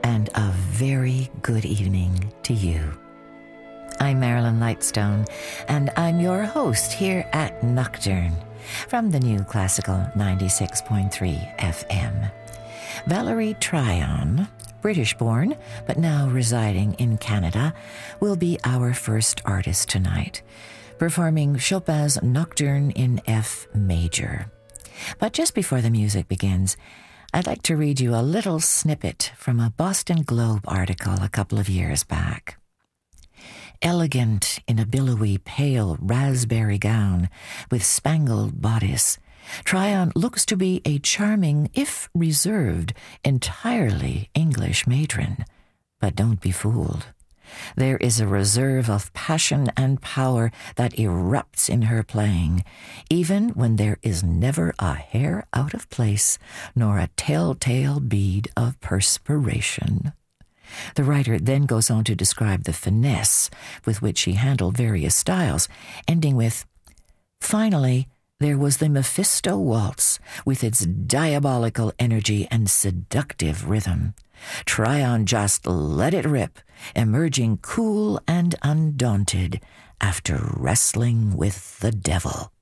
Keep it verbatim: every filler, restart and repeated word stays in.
and a very good evening to you. I'm Marilyn Lightstone, and I'm your host here at Nocturne from the new Classical ninety-six point three F M. Valerie Tryon, British-born, but now residing in Canada, will be our first artist tonight, performing Chopin's Nocturne in F major. But just before the music begins, I'd like to read you a little snippet from a Boston Globe article a couple of years back. Elegant in a billowy pale raspberry gown with spangled bodice, Tryon looks to be a charming, if reserved, entirely English matron. But don't be fooled. There is a reserve of passion and power that erupts in her playing, even when there is never a hair out of place, nor a telltale bead of perspiration. The writer then goes on to describe the finesse with which she handled various styles, ending with, "Finally, there was the Mephisto waltz with its diabolical energy and seductive rhythm. Tryon just let it rip, emerging cool and undaunted after wrestling with the devil."